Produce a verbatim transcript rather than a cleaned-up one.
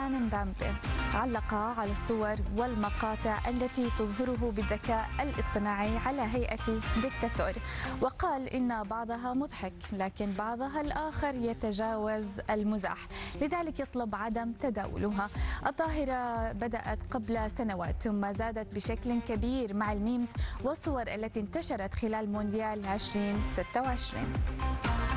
كيليان مبامبي علق على الصور والمقاطع التي تظهره بالذكاء الاصطناعي على هيئة ديكتاتور، وقال إن بعضها مضحك لكن بعضها الآخر يتجاوز المزاح، لذلك يطلب عدم تداولها. الظاهرة بدأت قبل سنوات ثم زادت بشكل كبير مع الميمز والصور التي انتشرت خلال مونديال ألفين وستة وعشرين.